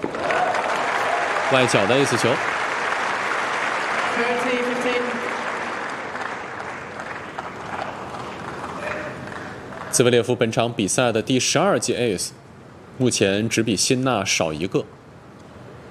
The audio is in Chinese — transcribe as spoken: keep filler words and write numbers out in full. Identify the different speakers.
Speaker 1: 外角的 ace 球。兹维列夫本场比赛的第十二记 ace， 目前只比辛纳少一个。